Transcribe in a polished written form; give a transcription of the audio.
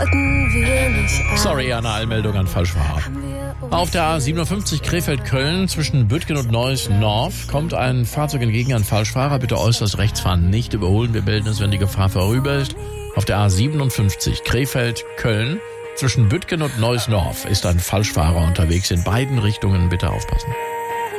Sorry, eine Eilmeldung an Falschfahrer. Auf der A57 Krefeld-Köln zwischen Büttgen und Neuss-Norf kommt ein Fahrzeug entgegen an Falschfahrer. Bitte äußerst rechts fahren, nicht überholen. Wir melden es, wenn die Gefahr vorüber ist. Auf der A57 Krefeld-Köln zwischen Büttgen und Neuss-Norf ist ein Falschfahrer unterwegs. In beiden Richtungen bitte aufpassen.